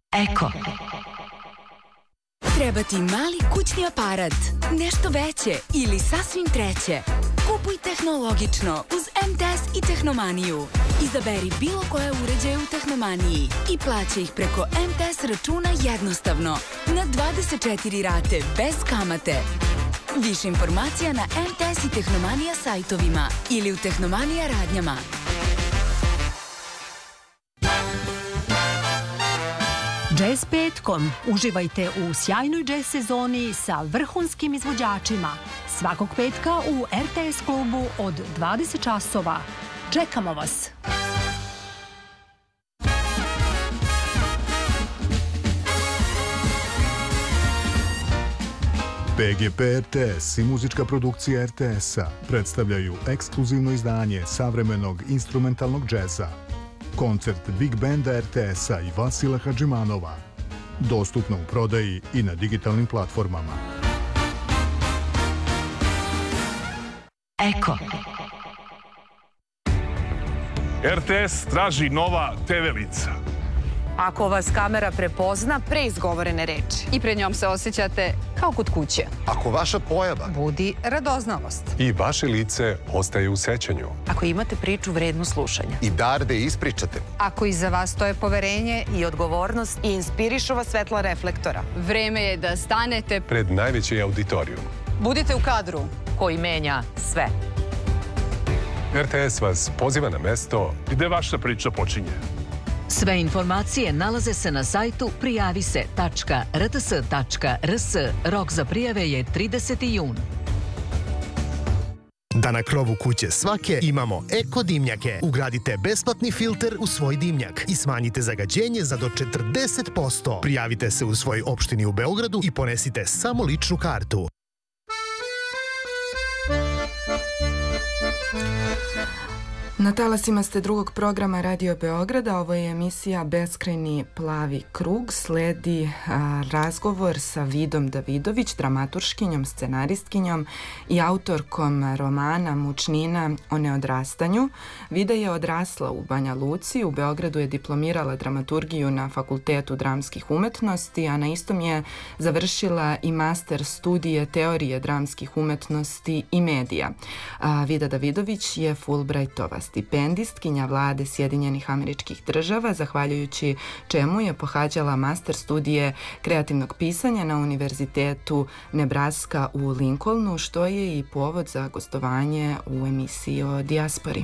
Eko. Treba ti mali kućni aparat, nešto veće ili sasvim treće. Kupuj tehnologično uz MTS i Tehnomaniju. Izaberi bilo koje uređaje u Tehnomaniji i plaća ih preko MTS računa jednostavno, na 24 rate bez kamate. Više informacija na MTS i Tehnomanija sajtovima ili u Tehnomanija radnjama. Jazz petkom. Uživajte u sjajnoj jazz sezoni sa vrhunskim izvođačima. Svakog petka u RTS klubu od 20 časova. Čekamo vas! PGP RTS i muzička produkcija RTS-a predstavljaju ekskluzivno izdanje savremenog instrumentalnog džeza. Koncert Big Banda RTS-a i Vasila Hadžimanova. Dostupno u prodaji i na digitalnim platformama. Eko. RTS traži nova TV lica. Ako vas kamera prepozna pre izgovorene reči i pred njom se osjećate kao kod kuće. Ako vaša pojava budi radoznalost i vaše lice ostaje u sećanju. Ako imate priču vrednu slušanja i dar da ispričate. Ako iza vas stoje poverenje i odgovornost i inspirišu vas svetla reflektora. Vreme je da stanete pred najveći auditorijum. Budite u kadru koji menja sve. RTS vas poziva na mesto gde vaša priča počinje. Sve informacije nalaze se na sajtu prijavise.rts.rs. Rok za prijave je 30. jun. Da na krovu kuće svake imamo eko dimnjake. Ugradite besplatni filter u svoj dimnjak i smanjite zagađenje za do 40%. Prijavite se u svoj opštini u Beogradu i ponesite samo ličnu kartu. Na talasima ste drugog programa Radio Beograda. Ovo je emisija Beskrajni plavi krug. Sledi razgovor sa Vidom Davidović, dramaturškinjom, scenaristkinjom i autorkom romana Mučnina o neodrastanju. Vida je odrasla u Banja Luci, u Beogradu je diplomirala dramaturgiju na Fakultetu dramskih umetnosti, a na istom je završila i master studije teorije dramskih umetnosti i medija. Vida Davidović je Fulbrightova stipendistkinja vlade Sjedinjenih Američkih Država, zahvaljujući čemu je pohađala master studije kreativnog pisanja na Univerzitetu Nebraska u Lincolnu, što je i povod za gostovanje u emisiji o dijaspori.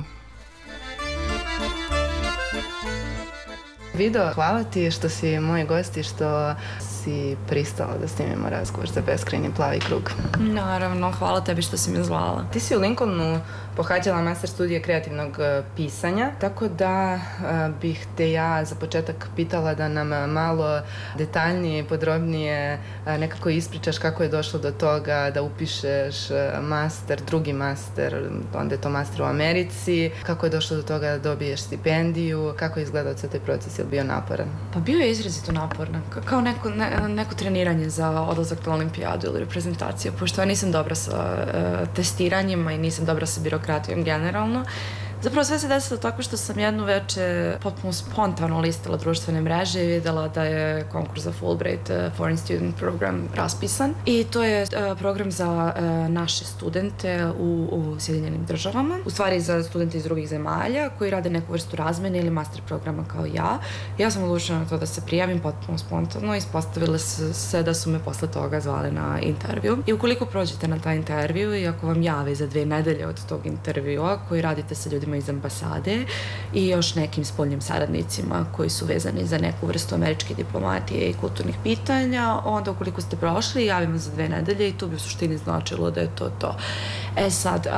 Vido, hvala ti što si moj gost i što si pristala da snimimo razgovor za Beskrajni plavi krug. Naravno, hvala tebi što si me zvala. Ti si u Lincolnu pohađala master studije kreativnog pisanja, tako da bih te ja za početak pitala da nam malo detaljnije i podrobnije nekako ispričaš kako je došlo do toga da upišeš master, drugi master, onda je to master u Americi, kako je došlo do toga da dobiješ stipendiju, kako je izgledao taj proces, je li bio naporan? Pa bio je izrazito naporan, kao neko treniranje za odlazak na olimpijadu ili reprezentaciju, pošto ja nisam dobra sa testiranjima i nisam dobra sa birokratijom generalno. Zapravo sve se desilo tako što sam jednu veče potpuno spontano listala društvene mreže i videla da je konkurs za Fulbright Foreign Student Program raspisan. I to je program za naše studente u Sjedinjenim Državama. U stvari za studente iz drugih zemalja koji rade neku vrstu razmene ili master programa kao ja. Ja sam odlučila na to da se prijavim potpuno spontano i ispostavile se da su me posle toga zvali na intervju. I ukoliko prođete na taj intervju i ako vam jave za 2 nedelje od tog intervjua koji radite sa ljudima iz ambasade i još nekim spoljnim saradnicima koji su vezani za neku vrstu američke diplomatije i kulturnih pitanja, onda ukoliko ste prošli, javimo za 2 nedelje i to bi u suštini značilo da je to to. E sad,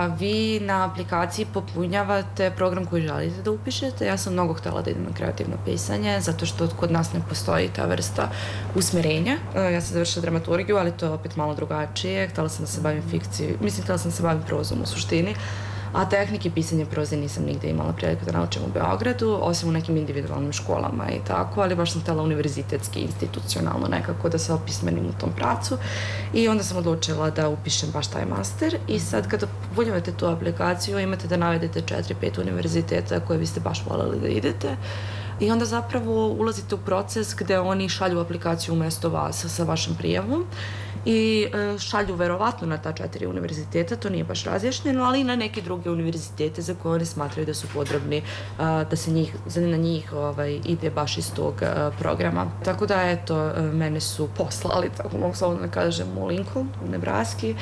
vi na aplikaciji popunjavate program koji želite da upišete. Ja sam mnogo htela da idem na kreativno pisanje, zato što kod nas ne postoji ta vrsta usmerenja. Ja sam završila dramaturgiju, ali to je opet malo drugačije. Htela sam da se bavim fikcijom, htela sam da se bavim prozom u suštini. A tehnike pisanja proze nisam nigde imala priliku da naučim u Beogradu, osim u nekim individualnim školama i tako, ali baš sam htjela univerzitetski, institucionalno nekako da se opismenim u tom pracu. I onda sam odlučila da upišem baš taj master i sad kada popunjavate tu aplikaciju imate da navedete 4-5 univerziteta koje biste baš voljeli da idete. i onda zapravo ulazite u proces gde oni šalju aplikaciju umesto vas sa vašim prijavom i šalju verovatno na ta 4 univerziteta, to nije baš razjašnjeno, ali i na neke druge univerzitete za koje oni smatraju da su potrebni da se na njih ide baš iz tog programa. Tako da, eto, mene su poslali, tako mogu slobodno da kažem, u Lincoln, u Nebraski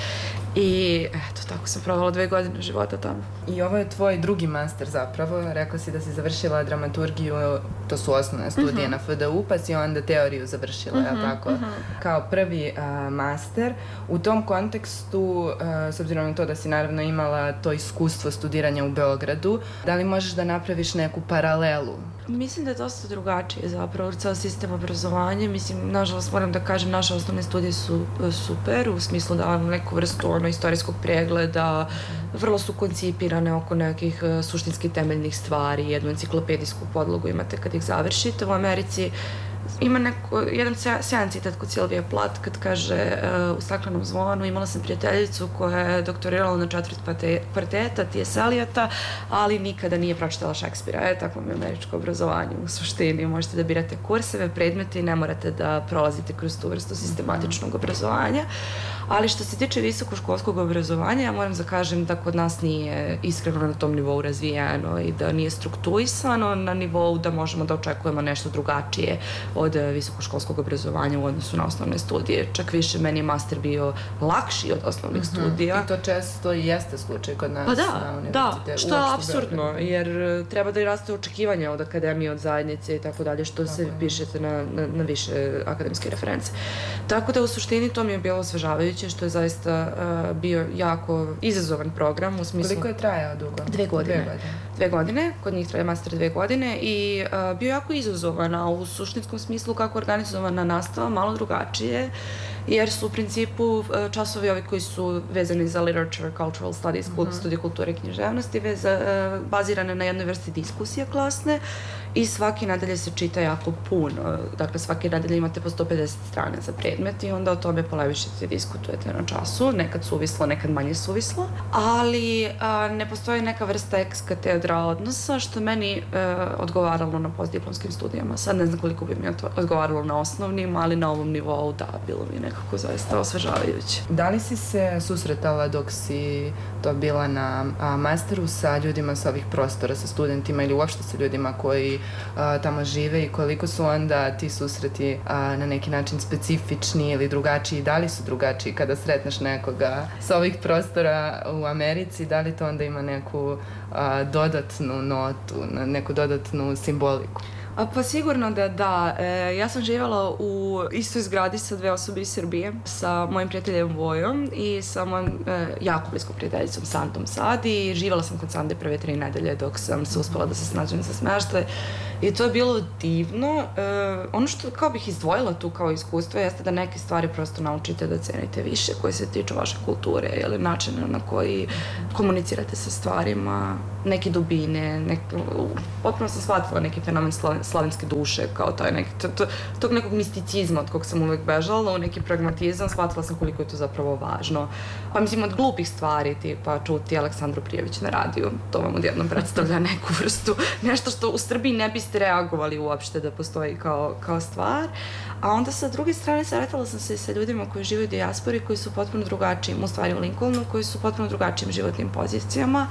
i eto, tako sam provela 2 godine života tamo. I ovo je tvoj drugi master zapravo, rekla si da si završila dramaturgiju, to su osnovne studije na FDU, pa si onda teoriju završila, je tako? Kao prvi master. U tom kontekstu, s obzirom na to da si naravno imala to iskustvo studiranja u Beogradu, da li možeš da napraviš neku paralelu? Mislim da je dosta drugačije zapravo, ceo sistem obrazovanja. Mislim, nažalost, moram da kažem, naše osnovne studije su super, u smislu da vam neku vrstu istorijskog pregleda, vrlo su koncipirane oko nekih suštinski temeljnih stvari, jednu enciklopedijsku podlogu imate kad ih završite. U Americi ima jedan sjajan citat kod Silvije Plath kad kaže u Staklenom zvonu: imala sam prijateljicu koja je doktorirala na 4 kvarteta T.S. Eliota, ali nikada nije pročitala Šekspira. Tako mi je američko obrazovanje u suštini. Možete da birate kurseve, predmete i ne morate da prolazite kroz tu vrstu sistematičnog obrazovanja. Ali što se tiče visokoškolskog obrazovanja, ja moram da kažem da kod nas nije iskreno na tom nivou razvijeno i da nije strukturisano na nivou da možemo da očekujemo nešto drugačije od visokoškolskog obrazovanja u odnosu na osnovne studije. Čak više, meni je master bio lakši od osnovnih studija. I to često i jeste slučaj kod nas na univerzitetu. Da, što je apsurdno, jer treba da i raste očekivanja od akademije, od zajednice i tako dalje, što se pišete na više akademske reference. Tako da u suštini to mi je bilo osvežavajuće, što je zaista bio jako izazovan program u smislu... Koliko je trajao dugo? 2 godine. 2 godine, kod njih traje master 2 godine i bio jako izazovan, a u suštinskom smislu kako organizovana nastava malo drugačije, jer su u principu časovi ovi koji su vezani za literature, cultural studies, studije kulture i književnosti, bazirane na jednoj vrsti diskusije klasne i svaki nedelje se čita jako puno. Dakle, svaki nedelje imate po 150 strana za predmet i onda o tome polemišete i diskutujete na času. Nekad suvislo, nekad manje suvislo, ali ne postoji neka vrsta ex katedra odnosa, što meni odgovaralo na postdiplomskim studijama. Sad ne znam koliko bi mi odgovaralo na osnovnim, ali na ovom nivou da, bilo mi nekako zaista osvežavajuće. Da li si se susretala dok si to bila na masteru sa ljudima sa ovih prostora, sa studentima ili uopšte sa ljudima koji tamo žive i koliko su onda ti susreti na neki način specifični ili drugačiji? Da li su drugačiji kada sretneš nekoga sa ovih prostora u Americi? Da li to onda ima neku dodatnu notu, neku dodatnu simboliku? Pa sigurno da. Ja sam živjela u istoj zgradi sa 2 osobe iz Srbije, sa mojim prijateljem Vojom i sa mojom jako bliskom prijateljicom Sandom sad, i živjela sam kod Sande prve 3 nedelje dok sam se uspela da se snađem za smeštaj i to je bilo divno. Ono što kao bih izdvojila tu kao iskustvo jeste da neke stvari prosto naučite da cenite više koje se tiču vaše kulture ili načina na koji komunicirate sa stvarima, neke dubine, potpuno sam shvatila neki fenomen slavenske duše, kao tog nekog misticizma od kog sam uvek bežala, u neki pragmatizam, shvatila sam koliko je to zapravo važno. Pa mislim, od glupih stvari, tipa čuti Aleksandru Prijević na radiju, to vam odjednom predstavlja neku vrstu, nešto što u Srbiji ne biste reagovali uopšte da postoji kao stvar. A onda sa druge strane sretala sam se sa ljudima koji žive u dijaspori, koji su potpuno drugačijim, u stvari u Lincolnu, koji su potpuno drugačijim životnim pozicijama.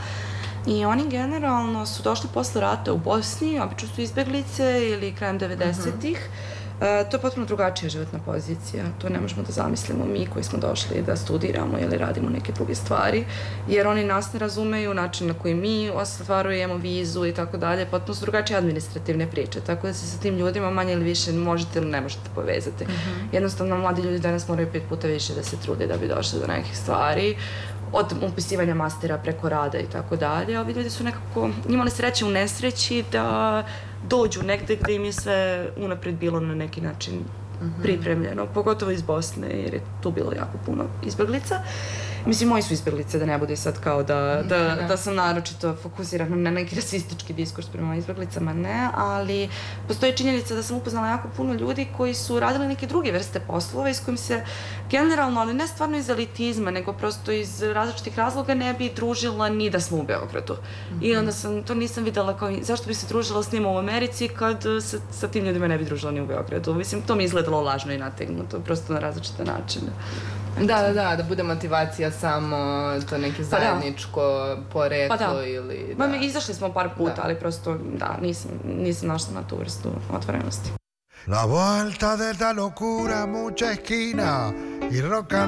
I oni generalno su došli posle rata u Bosni, obično su izbeglice ili krajem 90-ih. To je potpuno drugačija životna pozicija. To ne možemo da zamislimo mi koji smo došli da studiramo ili radimo neke druge stvari, jer oni nas ne razumeju, način na koji mi ostvarujemo vizu i tako dalje, potpuno su drugačije administrativne priče, tako da se sa tim ljudima manje ili više možete ili ne možete povezati. Jednostavno, mladi ljudi danas moraju 5 puta više da se trude da bi došli do nekih stvari, od upisivanja mastera preko rada i tako dalje. Ovi ljudi su nekako imali sreće u nesreći da dođu negde gde im je sve unapred bilo na neki način pripremljeno, pogotovo iz Bosne, jer je tu bilo jako puno izbeglica. Mislim, moji su izbjeglice, da ne bude sad kao da sam naročito fokusirana na neki rasistički diskurs prema izbjeglicama, ne, ali postoji činjenica da sam upoznala jako puno ljudi koji su radili neke druge vrste poslova i s kojim se generalno, ali ne stvarno iz elitizma, nego prosto iz različitih razloga ne bi družila ni da smo u Beogradu. I onda to nisam videla kao, zašto bi se družila s njima u Americi kad sa tim ljudima ne bi družila ni u Beogradu. Mislim, to mi izgledalo lažno i nategnuto, prosto na različite načine. Da bude motivacija samo to neke zajedničko poreklo ili... Izašli smo par puta, ali prosto, nisam našla na tu vrstu otvorenosti. La vuelta de esta locura, mucha esquina y rock and